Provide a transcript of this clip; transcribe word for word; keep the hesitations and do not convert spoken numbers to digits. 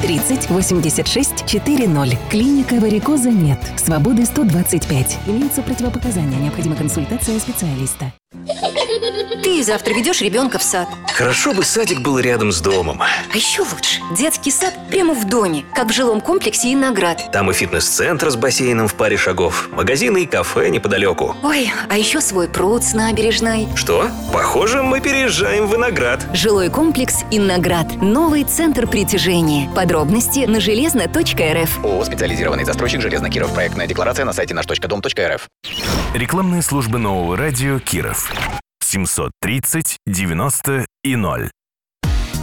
тридцать восемьдесят шесть сорок. Клиника варикоза нет. Свободы сто двадцать пять. Имеются противопоказания. Необходима консультация специалиста. Ты завтра ведешь ребенка в сад. Хорошо бы садик был рядом с домом. А еще лучше детский сад прямо в доме, как в жилом комплексе «Иноград». Там и фитнес-центр с бассейном в паре шагов, магазины и кафе неподалеку. Ой, а еще свой пруд с набережной. Что? Похоже, мы переезжаем в Иноград. Жилой комплекс «Иноград». Новый центр притяжения. Подробности на железно точка эр эф. ООО «Специализированный застройщик Железно Киров». Проектная декларация на сайте наш точка дом точка эр эф. Рекламные службы нового радио Киров. семьсот тридцать девяносто и ноль.